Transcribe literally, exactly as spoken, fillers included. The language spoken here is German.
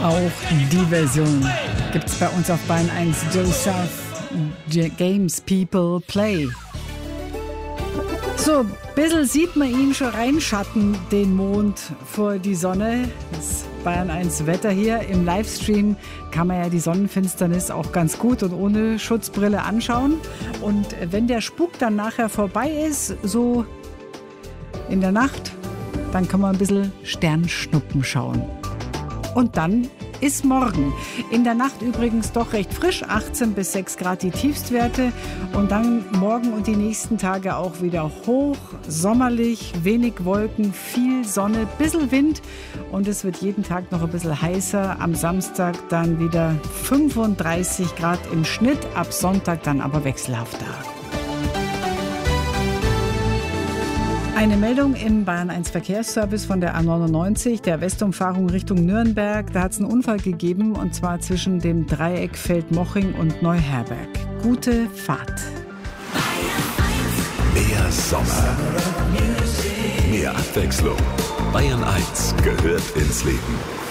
Auch die Version gibt's bei uns auf Bayern eins. Joseph Games People Play. So, ein bisschen sieht man ihn schon reinschatten, den Mond vor die Sonne. Das Bayern eins Wetter hier. Im Livestream kann man ja die Sonnenfinsternis auch ganz gut und ohne Schutzbrille anschauen. Und wenn der Spuk dann nachher vorbei ist, so in der Nacht, dann kann man ein bisschen Sternschnuppen schauen. Und dann ist morgen. In der Nacht übrigens doch recht frisch, achtzehn bis sechs Grad die Tiefstwerte. Und dann morgen und die nächsten Tage auch wieder hoch, sommerlich, wenig Wolken, viel Sonne, bisschen Wind. Und es wird jeden Tag noch ein bisschen heißer. Am Samstag dann wieder fünfunddreißig Grad im Schnitt, ab Sonntag dann aber wechselhafter. Eine Meldung im Bayern eins Verkehrsservice von der A neunundneunzig, der Westumfahrung Richtung Nürnberg. Da hat es einen Unfall gegeben, und zwar zwischen dem Dreieck Feldmoching und Neuherberg. Gute Fahrt. Mehr Sommer, mehr Abwechslung. Bayern eins gehört ins Leben.